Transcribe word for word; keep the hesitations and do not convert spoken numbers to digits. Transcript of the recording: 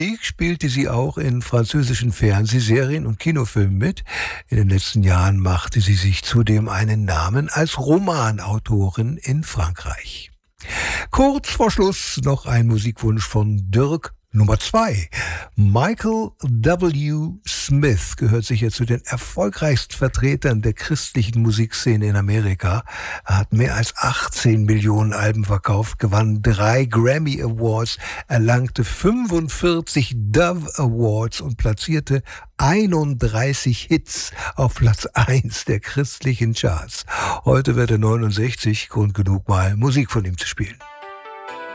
Spielte sie auch in französischen Fernsehserien und Kinofilmen mit. In den letzten Jahren machte sie sich zudem einen Namen als Romanautorin in Frankreich. Kurz vor Schluss noch ein Musikwunsch von Dirk Nummer zwei. Michael W. Smith gehört sicher zu den erfolgreichsten Vertretern der christlichen Musikszene in Amerika. Er hat mehr als achtzehn Millionen Alben verkauft, gewann drei Grammy Awards, erlangte fünfundvierzig Dove Awards und platzierte einunddreißig Hits auf Platz eins der christlichen Charts. Heute wird er neunundsechzig, Grund genug mal Musik von ihm zu spielen.